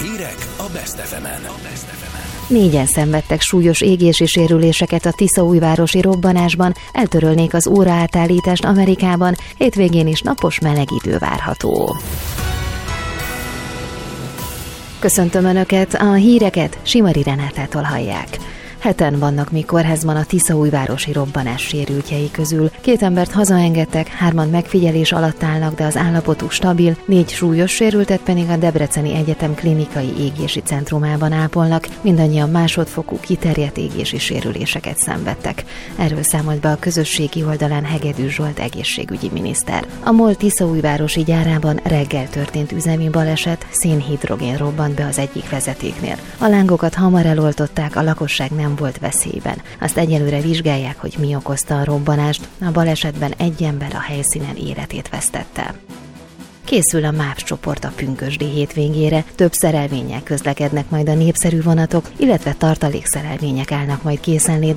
Hírek a Best FM-en. 4-en szenvedtek súlyos égési sérüléseket a tiszaújvárosi robbanásban, eltörölnék az óraátállítást Amerikában, hétvégén is napos meleg idő várható. Köszöntöm Önöket, a híreket Simari Renátától hallják. 7-en vannak még kórházban a tiszaújvárosi robbanás sérültjei közül. 2 embert hazaengedtek, 3 megfigyelés alatt állnak, de az állapotuk stabil, 4 súlyos sérültet pedig a Debreceni Egyetem klinikai égési centrumában ápolnak, mindannyian másodfokú kiterjedt égési sérüléseket szenvedtek. Erről számolt be a közösségi oldalán Hegedű Zsolt egészségügyi miniszter. A MOL tiszaújvárosi gyárában reggel történt üzemi baleset, szénhidrogén robbant be az egyik vezetéknél. A lángokat hamar eloltották, a lakosság nem volt veszélyben. Azt egyelőre vizsgálják, hogy mi okozta a robbanást. A balesetben 1 ember a helyszínen életét vesztette. Készül a MÁV csoport a pünkösdi hétvégére, több szerelvénnyel közlekednek majd a népszerű vonatok, illetve tartalékszerelvények állnak majd készenlétben